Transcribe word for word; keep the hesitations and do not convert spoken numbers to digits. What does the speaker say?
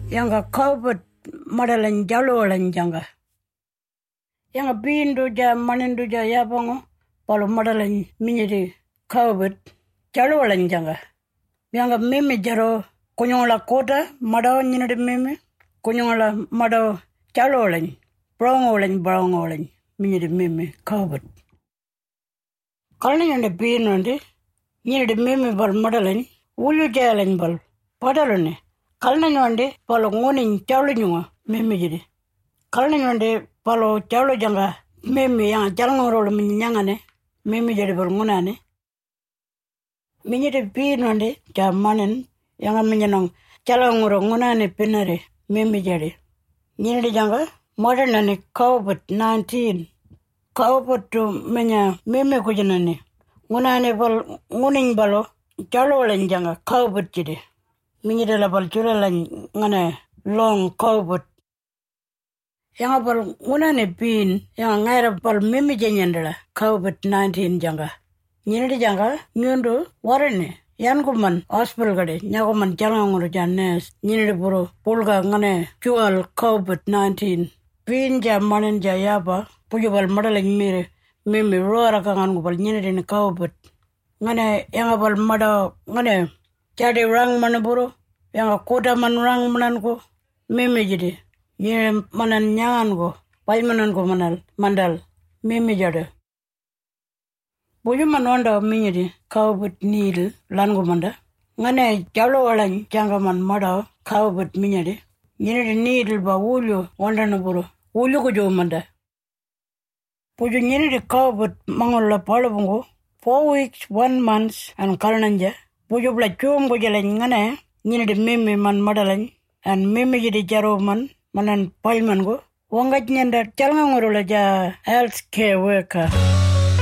Yanga COVID madalan jalolan janga. Yanga bindu ja manindu ja yabango palo madalan minyiri COVID jalolan janga. Yanga mimi jaro kunyongola kota madaw nyinade mimi kunyongola madaw jalolan brongolan brongolan minyiri mimi COVID. Kalni yande binonde nyinade mimi bal madalan ulu jalan bal padalone. Kalna nyonde palo ngoni chawlo nyunga mimi jiri. Kalna nyonde palo chawlo janga mimi yang jalngorolo minyangane mimi jiri bal ngunane. Minyiri pi nonde jamanen yang minyanong jalngoro ngunane pinare mimi jiri. Nyiri janga modernane COVID nineteen. COVID tu menya mimi kujanane. Ngunane bal nguning balo chawlo janga COVID jiri. Minyida la bal chula la ngane long COVID. Yang bal nguna ne pin yang ngaira bal mimi jenyandala COVID nineteen janga. Nyinidi janga nyundu warane yan kuman hospital gade nyakuman jalanguru jannes nyinidi buru pulga ngane chual COVID nineteen. Pin ja manen ja yaba puju bal madala mire mimi roara kangan bal nyinidi ne COVID. Ngane yang bal mada ngane jadi rang mana buru yang kota man rang manan ko meme jadi ye manan nyangan ko pai manan ko manal mandal meme jada boju manonda minyidi kawbut nil lan ko manda ngane jalo walan janga man mada kawbut minyidi nyidi nil ba wulu wanda no buru wulu ko jo manda boju nyidi kawbut mangolla palabungo four weeks one month and kalnanja boju bla chom boju la ngane nyinide meme man madalan and meme jidi jaro man manan palman go wangaj nyanda chalngangoro la ja health care worker